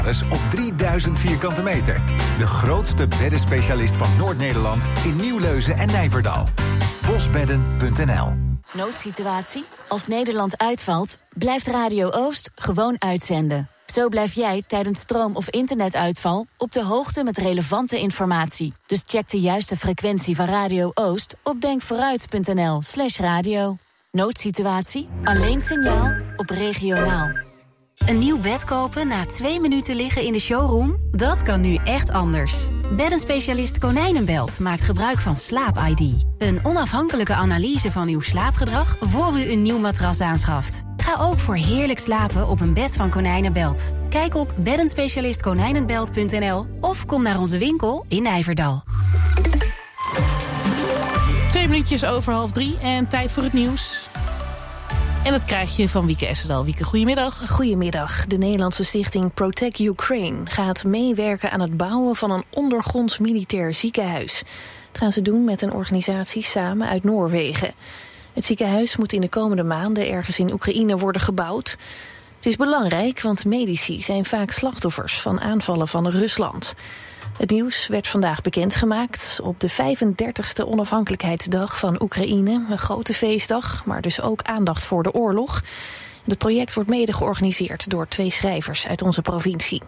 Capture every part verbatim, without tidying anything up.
op drieduizend vierkante meter. De grootste beddenspecialist van Noord-Nederland in Nieuwleuzen en Nijverdal. bosbedden punt n l. Noodsituatie? Als Nederland uitvalt, blijft Radio Oost gewoon uitzenden. Zo blijf jij tijdens stroom- of internetuitval op de hoogte met relevante informatie. Dus check de juiste frequentie van Radio Oost op denkvooruit punt n l slash radio. Noodsituatie? Alleen signaal op regionaal. Een nieuw bed kopen na twee minuten liggen in de showroom? Dat kan nu echt anders. Beddenspecialist Konijnenbelt maakt gebruik van Slaap I D. Een onafhankelijke analyse van uw slaapgedrag voor u een nieuw matras aanschaft. Ga ook voor heerlijk slapen op een bed van Konijnenbelt. Kijk op beddenspecialist konijnenbelt punt n l of kom naar onze winkel in Nijverdal. Twee minuutjes over half drie en tijd voor het nieuws. En dat krijg je van Wieke Essedal. Wieke, goedemiddag. Goedemiddag. De Nederlandse stichting Protect Ukraine gaat meewerken aan het bouwen van een ondergronds militair ziekenhuis. Dat gaan ze doen met een organisatie samen uit Noorwegen. Het ziekenhuis moet in de komende maanden ergens in Oekraïne worden gebouwd. Het is belangrijk, want medici zijn vaak slachtoffers van aanvallen van Rusland. Het nieuws werd vandaag bekendgemaakt op de vijfendertigste onafhankelijkheidsdag van Oekraïne. Een grote feestdag, maar dus ook aandacht voor de oorlog. Het project wordt mede georganiseerd door twee schrijvers uit onze provincie.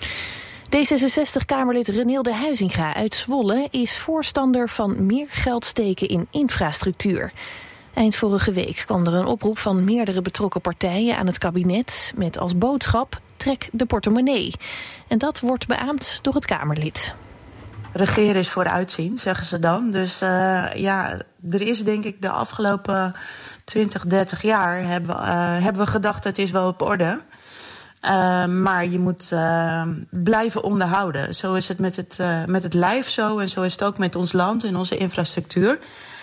D zesenzestig-Kamerlid Renilde Huizinga uit Zwolle is voorstander van meer geld steken in infrastructuur. Eind vorige week kwam er een oproep van meerdere betrokken partijen aan het kabinet met als boodschap: trek de portemonnee. En dat wordt beaamd door het Kamerlid. Regeren is vooruitzien, zeggen ze dan. Dus uh, ja, er is denk ik de afgelopen twintig, dertig jaar hebben, uh, hebben we gedacht het is wel op orde. Uh, maar je moet uh, blijven onderhouden. Zo is het met het, uh, met het lijf zo en zo is het ook met ons land en onze infrastructuur.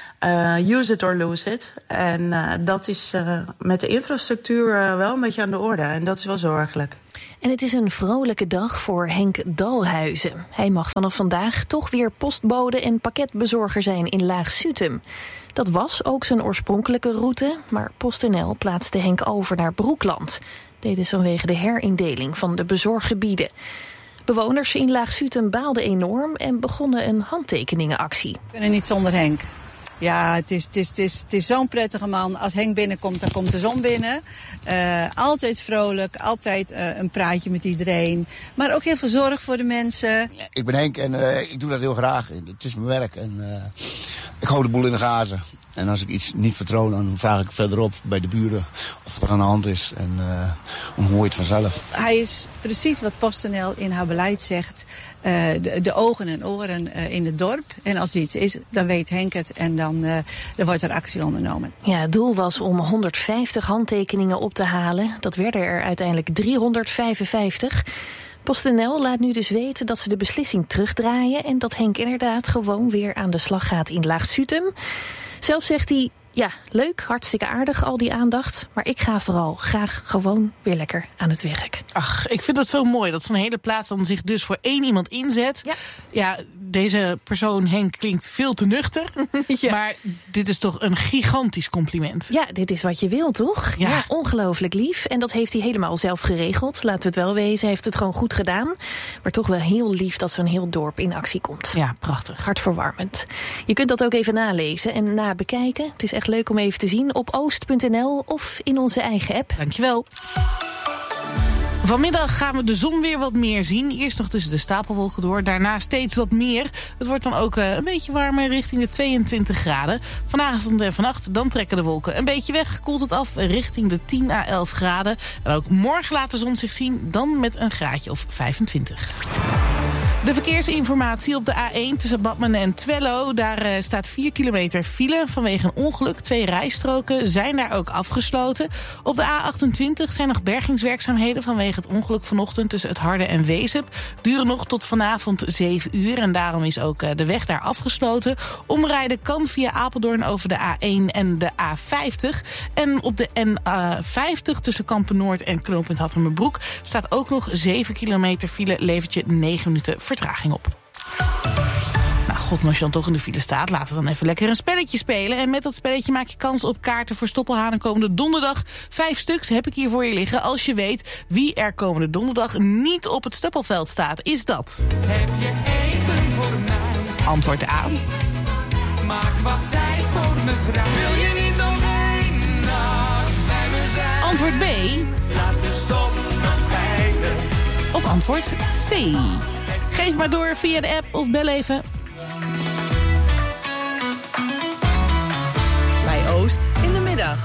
Uh, use it or lose it. En uh, dat is uh, met de infrastructuur uh, wel een beetje aan de orde. En dat is wel zorgelijk. En het is een vrolijke dag voor Henk Dalhuizen. Hij mag vanaf vandaag toch weer postbode en pakketbezorger zijn in Laag-Sutem. Dat was ook zijn oorspronkelijke route, maar PostNL plaatste Henk over naar Broekland. Deden ze vanwege de herindeling van de bezorggebieden. Bewoners in Laag-Sutem baalden enorm en begonnen een handtekeningenactie. We kunnen niet zonder Henk. Ja, het is, het, is, het, is, het is zo'n prettige man. Als Henk binnenkomt, dan komt de zon binnen. Uh, altijd vrolijk, altijd uh, een praatje met iedereen. Maar ook heel veel zorg voor de mensen. Ik ben Henk en uh, ik doe dat heel graag. Het is mijn werk en uh, ik hou de boel in de gaten. En als ik iets niet vertrouw, dan vraag ik verderop bij de buren of er wat aan de hand is. En uh, dan hoor je het vanzelf. Hij is precies wat PostNL in haar beleid zegt. Uh, de, de ogen en oren uh, in het dorp. En als er iets is, dan weet Henk het en dan, uh, dan wordt er actie ondernomen. Ja, het doel was om honderdvijftig handtekeningen op te halen. Dat werden er uiteindelijk driehonderdvijfenvijftig. PostNL laat nu dus weten dat ze de beslissing terugdraaien en dat Henk inderdaad gewoon weer aan de slag gaat in Laag-Sutem. Zelf zegt hij: ja, leuk, hartstikke aardig, al die aandacht. Maar ik ga vooral graag gewoon weer lekker aan het werk. Ach, ik vind dat zo mooi, dat zo'n hele plaats dan zich dus voor één iemand inzet. Ja, ja, deze persoon, Henk, klinkt veel te nuchter. Ja. Maar dit is toch een gigantisch compliment. Ja, dit is wat je wil, toch? Ja. Ja, ongelooflijk lief. En dat heeft hij helemaal zelf geregeld. Laten we het wel wezen, hij heeft het gewoon goed gedaan. Maar toch wel heel lief dat zo'n heel dorp in actie komt. Ja, prachtig. Hartverwarmend. Je kunt dat ook even nalezen en nabekijken. Het is echt leuk om even te zien op oost punt n l of in onze eigen app. Dankjewel. Vanmiddag gaan we de zon weer wat meer zien. Eerst nog tussen de stapelwolken door. Daarna steeds wat meer. Het wordt dan ook uh, een beetje warmer richting de tweeëntwintig graden. Vanavond en vannacht dan trekken de wolken een beetje weg. Koelt het af richting de tien à elf graden. En ook morgen laat de zon zich zien. Dan met een graadje of vijfentwintig. De verkeersinformatie op de A één tussen Badmen en Twello. Daar uh, staat vier kilometer file vanwege een ongeluk. Twee rijstroken zijn daar ook afgesloten. Op de A achtentwintig zijn nog bergingswerkzaamheden vanwege het ongeluk vanochtend tussen het Harde en Wezep. Duren nog tot vanavond zeven uur en daarom is ook uh, de weg daar afgesloten. Omrijden kan via Apeldoorn over de A één en de A vijftig. En op de N vijftig tussen Kampen-Noord en knooppunt Hattemerbroek staat ook nog zeven kilometer file, levert je negen minuten vertraging op. Nou, God, en als je dan toch in de file staat, laten we dan even lekker een spelletje spelen. En met dat spelletje maak je kans op kaarten voor Stoppelhanen komende donderdag. Vijf stuks heb ik hier voor je liggen. Als je weet wie er komende donderdag niet op het Stoppelveld staat, is dat... Heb je even voor mij? Antwoord A. Maak wat tijd voor me vrij. Wil je niet nog één nacht bij me zijn? Antwoord B. Laat de zon schijnen. Of antwoord C. Geef maar door via de app of bel even. Bij Oost in de middag.